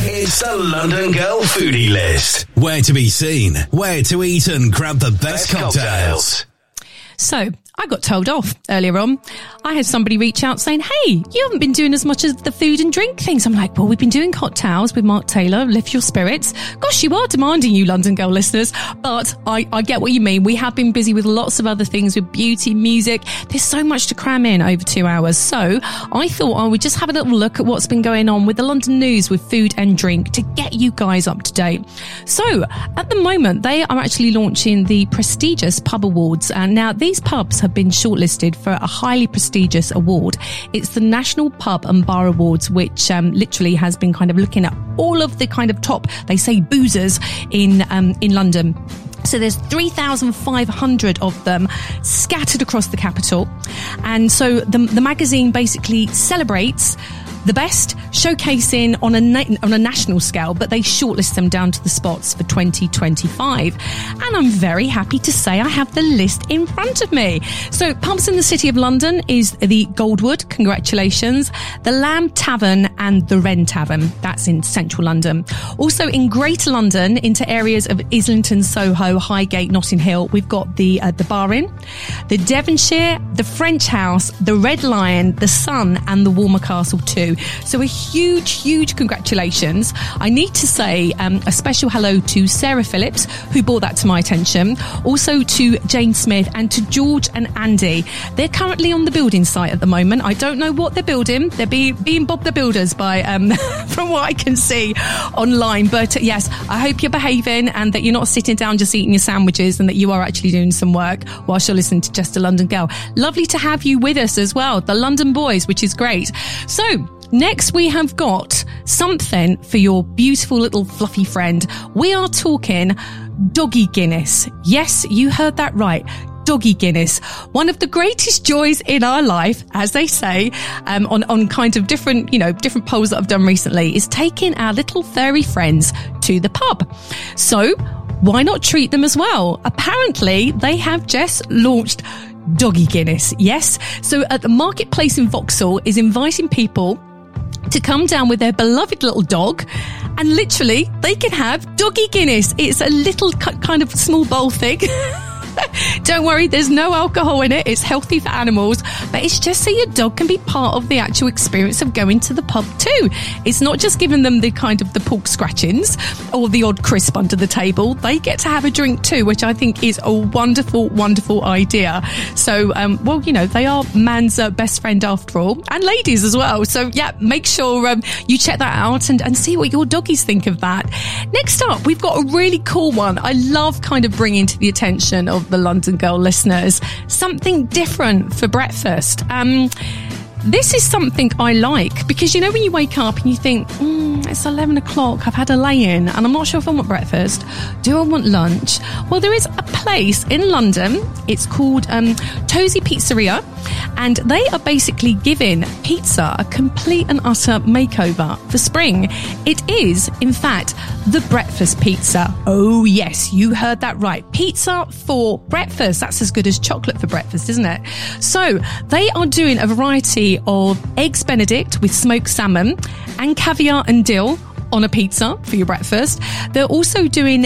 It's the London Girl Foodie List. Where to be seen, where to eat and grab the best cocktails. So, I got told off earlier on. I had somebody reach out saying, hey, you haven't been doing as much as the food and drink things. I'm like, well, we've been doing cocktails with Mark Taylor, Lift Your Spirits. Gosh, you are demanding, you London Girl listeners. But I get what you mean. We have been busy with lots of other things, with beauty, music. There's so much to cram in over 2 hours. So I thought I would just have a little look at what's been going on with the London news with food and drink to get you guys up to date. So at the moment, they are actually launching the prestigious Pub Awards. And now these pubs have been shortlisted for a highly prestigious award. It's the National Pub and Bar Awards, which literally has been kind of looking at all of the kind of top, they say, boozers in London. So there's 3,500 of them scattered across the capital. And so the magazine basically celebrates the best, showcasing on a national scale, but they shortlist them down to the spots for 2025. And I'm very happy to say I have the list in front of me. So pubs in the City of London is the Goldwood, congratulations, the Lamb Tavern and the Wren Tavern. That's in central London. Also in Greater London, into areas of Islington, Soho, Highgate, Notting Hill, we've got the Bar Inn, the Devonshire, the French House, the Red Lion, the Sun and the Walmer Castle too. So a huge congratulations. I need to say a special hello to Sarah Phillips, who brought that to my attention. Also to Jane Smith and to George and Andy. They're currently on the building site at the moment. I don't know what they're building. They're being Bob the Builders by from what I can see online. But yes, I hope you're behaving and that you're not sitting down just eating your sandwiches and that you are actually doing some work whilst you're listening to Just a London Girl. Lovely to have you with us as well, the London boys, which is great. So next, we have got something for your beautiful little fluffy friend. We are talking Doggy Guinness. Yes, you heard that right. Doggy Guinness. One of the greatest joys in our life, as they say, on kind of different polls that I've done recently, is taking our little furry friends to the pub. So why not treat them as well? Apparently, they have just launched Doggy Guinness. Yes. So at the Marketplace in Vauxhall is inviting people to come down with their beloved little dog, and literally they can have Doggy Guinness. It's a little kind of small bowl thing. Don't worry, there's no alcohol in it. It's healthy for animals, but it's just so your dog can be part of the actual experience of going to the pub too. It's not just giving them the kind of the pork scratchings or the odd crisp under the table. They get to have a drink too, which I think is a wonderful idea. So, they are man's best friend after all, and ladies as well. So yeah, make sure you check that out and see what your doggies think of that. Next up, we've got a really cool one. I love kind of bringing to the attention of the London Girl listeners something different for breakfast. This is something I like because, when you wake up and you think, it's 11 o'clock, I've had a lay-in and I'm not sure if I want breakfast. Do I want lunch? Well, there is a place in London. It's called Tozy Pizzeria, and they are basically giving pizza a complete and utter makeover for spring. It is, in fact, the breakfast pizza. Oh, yes, you heard that right. Pizza for breakfast. That's as good as chocolate for breakfast, isn't it? So they are doing a variety of eggs Benedict with smoked salmon and caviar and dill on a pizza for your breakfast. They're also doing